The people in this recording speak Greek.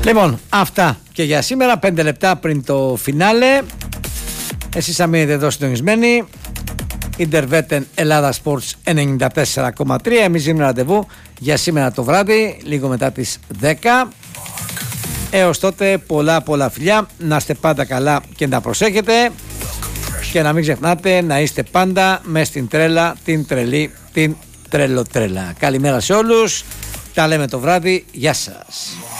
Λοιπόν, αυτά και για σήμερα. 5 λεπτά πριν το φινάλε. Εσείς θα μείνετε εδώ συντονισμένοι. Ιντερβέτεν Ελλάδα Sports 94,3. Εμείς δίνουμε ραντεβού για σήμερα το βράδυ, λίγο μετά τις 10. Έως τότε πολλά φιλιά. Να είστε πάντα καλά και να προσέχετε. Και να μην ξεχνάτε να είστε πάντα μες στην τρέλα, την τρελή, την τρελοτρέλα. Καλημέρα σε όλους. Τα λέμε το βράδυ. Γεια σας.